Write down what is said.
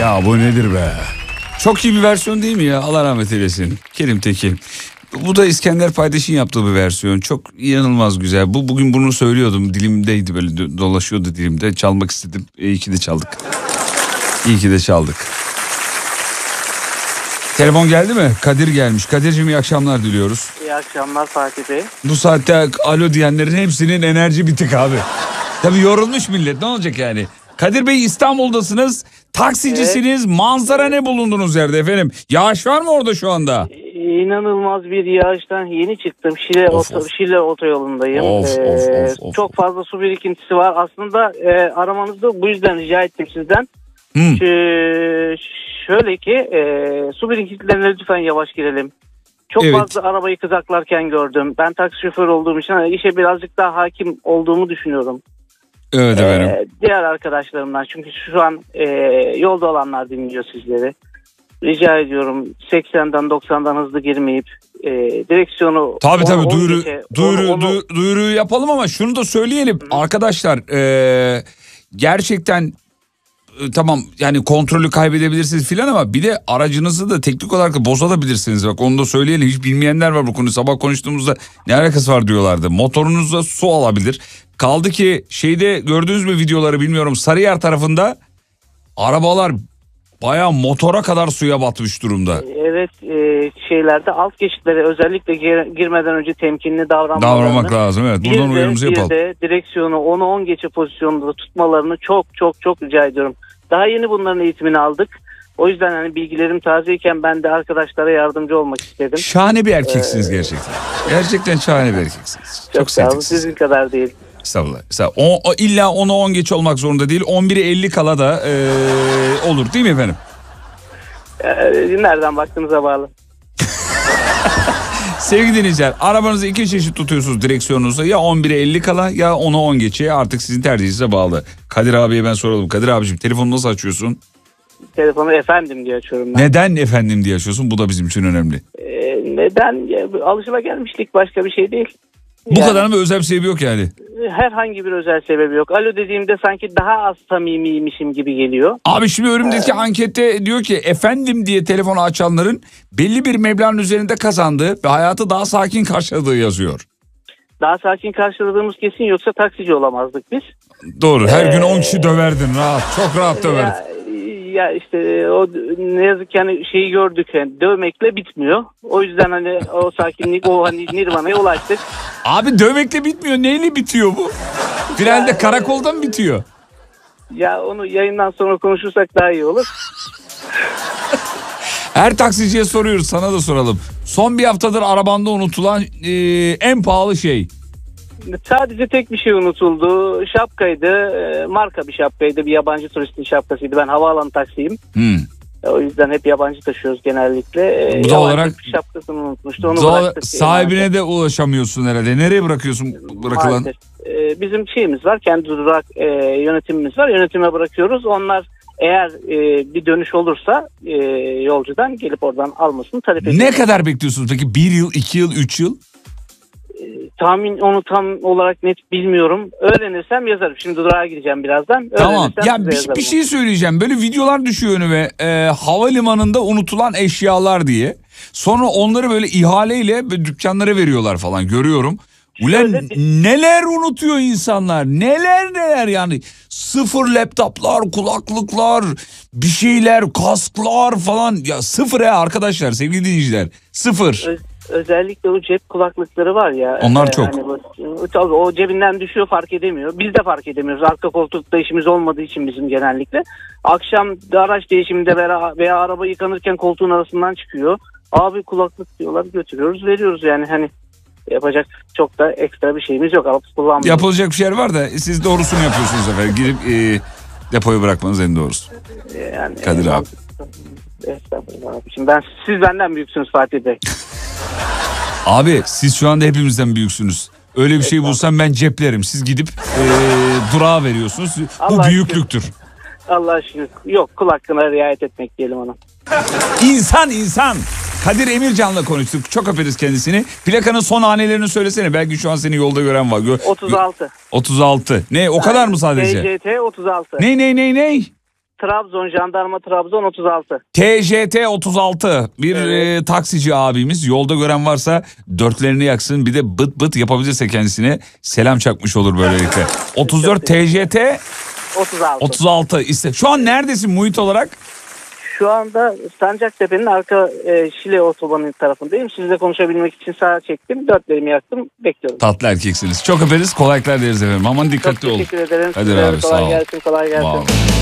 Ya bu nedir be? Çok iyi bir versiyon değil mi ya? Allah rahmet eylesin. Kerim Tekin. Bu da İskender Paydaş'ın yaptığı bir versiyon. Çok inanılmaz güzel. Bugün bunu söylüyordum. Dilimdeydi, böyle dolaşıyordu dilimde. Çalmak istedim. İyi ki de çaldık. İyi ki de çaldık. Telefon geldi mi? Kadir gelmiş. Kadir'cim iyi akşamlar diliyoruz. İyi akşamlar Fatih Bey. Bu saatte alo diyenlerin hepsinin enerji bitik abi. Tabii yorulmuş millet, ne olacak yani? Kadir Bey, İstanbul'dasınız. Taksicisiniz. Evet. Manzara ne bulundunuz yerde efendim? Yağış var mı orada şu anda? İnanılmaz bir yağıştan yeni çıktım. Şile otoyolundayım. Of. Çok fazla su birikintisi var. Aslında aramanızda bu yüzden rica ettim sizden. Şöyle ki su birikintilerine lütfen yavaş girelim. Çok fazla arabayı kızaklarken gördüm. Ben taksi şoförü olduğum için işe birazcık daha hakim olduğumu düşünüyorum. Evet efendim. Diğer arkadaşlarımdan, çünkü şu an yolda olanlar dinliyor sizleri. Rica ediyorum 80'den 90'dan hızlı girmeyip direksiyonu... Tabii duyuru yapalım ama şunu da söyleyelim. Hı. Arkadaşlar gerçekten tamam yani kontrolü kaybedebilirsiniz filan ama bir de aracınızı da teknik olarak da bozabilirsiniz. Bak onu da söyleyelim. Hiç bilmeyenler var bu konuyu. Sabah konuştuğumuzda ne alakası var diyorlardı. Motorunuzda su alabilir. Kaldı ki şeyde gördünüz mü videoları bilmiyorum. Sarıyer tarafında arabalar bayağı motora kadar suya batmış durumda. Evet, şeylerde alt geçitlere özellikle girmeden önce temkinli davranmak lazım. Evet, buradan uyarımızı yapalım. Bir de direksiyonu 10'u 10 geçe pozisyonunda tutmalarını çok rica ediyorum. Daha yeni bunların eğitimini aldık. O yüzden hani bilgilerim tazeyken ben de arkadaşlara yardımcı olmak istedim. Şahane bir erkeksiniz gerçekten. Gerçekten şahane bir erkeksiniz. Çok sağ olun, sizin kadar değil. Estağfurullah. İlla 10'a 10 geç olmak zorunda değil. 11'e 50 kala da olur değil mi efendim? Nereden baktığınıza bağlı. Sevgili dinleyiciler, arabanızı iki çeşit tutuyorsunuz direksiyonunuza. Ya 11'e 50 kala ya 10'a 10 geçe, artık sizin tercihinize bağlı. Kadir abiye ben soralım. Kadir abiciğim, telefonu nasıl açıyorsun? Telefonu efendim diye açıyorum ben. Neden efendim diye açıyorsun? Bu da bizim için önemli. Neden? Alışılagelmişlik, başka bir şey değil. Bu kadarının bir özel bir sebebi yok yani. Herhangi bir özel sebebi yok. Alo dediğimde sanki daha az samimiymişim gibi geliyor. Abi şimdi önümdeki ankette diyor ki efendim diye telefonu açanların belli bir meblağın üzerinde kazandığı ve hayatı daha sakin karşıladığı yazıyor. Daha sakin karşıladığımız kesin, yoksa taksici olamazdık biz. Doğru, her gün 10 kişi döverdin rahat, çok rahat döverdin. Ya işte o ne yazık ki hani şeyi gördük, yani dövmekle bitmiyor. O yüzden hani o sakinlik, o hani nirvana'ya ulaştık. Abi dövmekle bitmiyor, neyle bitiyor bu? Finalde karakolda mı bitiyor? Ya onu yayından sonra konuşursak daha iyi olur. Her taksiciye soruyoruz, sana da soralım. Son bir haftadır arabanda unutulan en pahalı şey. Sadece tek bir şey unutuldu. Şapkaydı. Marka bir şapkaydı. Bir yabancı turistin şapkasıydı. Ben havaalanı taksiyim. O yüzden hep yabancı taşıyoruz genellikle. Bu da olarak şapkasını unutmuştu. Onu bıraktık. Sahibine de ulaşamıyorsun herhalde. Nereye bırakıyorsun bırakılan? Bizim şeyimiz var. Kendi durak yönetimimiz var. Yönetime bırakıyoruz. Onlar eğer bir dönüş olursa yolcudan gelip oradan almasını talep ediyoruz. Ne kadar bekliyorsunuz peki? 1 yıl, 2 yıl, 3 yıl? Tahmin onu tam olarak net bilmiyorum. Öğrenirsem yazarım. Şimdi durağa gideceğim birazdan. Tamam. Ya bir şey söyleyeceğim. Böyle videolar düşüyor önüme. Havalimanında unutulan eşyalar diye. Sonra onları böyle ihaleyle dükkanlara veriyorlar falan. Görüyorum. Ulan neler unutuyor insanlar. Neler yani. Sıfır laptoplar, kulaklıklar, bir şeyler, kasklar falan. Ya sıfır arkadaşlar, sevgili dinleyiciler. Sıfır. Özellikle o cep kulaklıkları var ya. Onlar çok. Tabii o cebinden düşüyor, fark edemiyor. Biz de fark edemiyoruz. Arka koltukta işimiz olmadığı için bizim genellikle. Akşam araç değişiminde veya araba yıkanırken koltuğun arasından çıkıyor. Abi kulaklık diyorlar, götürüyoruz, veriyoruz yani hani. Yapacak çok da ekstra bir şeyimiz yok. Alıp kullanmıyoruz. Yapılacak bir şey var da siz doğrusunu yapıyorsunuz efendim. Girip depoya bırakmanız en doğrusu. Yani, Kadir abi. Estağfurullah abi. Şimdi siz benden büyüksünüz Fatih Bey. Abi siz şu anda hepimizden büyüksünüz. Öyle bir şey bulsam ben ceplerim. Siz gidip durağa veriyorsunuz. Bu büyüklüktür. Allah aşkına. Yok, kul hakkına riayet etmek diyelim ona. İnsan. Kadir Emircan'la konuştuk. Çok öperiz kendisini. Plakanın son hanelerini söylesene. Belki şu an seni yolda gören var. 36. 36. Ne o kadar mı sadece? TCT 36. Ne? Trabzon, Jandarma Trabzon 36. TJT 36 bir taksici abimiz, yolda gören varsa dörtlerini yaksın, bir de bıt bıt yapabilirse kendisine selam çakmış olur böylelikle. 34 TJT 36 iste. Şu an neredesin muhit olarak? Şu anda Sancaktepe'nin arka Şile otobanı tarafındayım. Sizle konuşabilmek için sağa çektim. Dörtlerimi yaktım. Bekliyorum. Tatlı erkeksiniz. Çok öperiz. Kolaylıklar dileriz efendim. Aman dikkatli olun. Çok teşekkür ederim. Hadi abi, sağ ol. Kolay gelsin. Wow.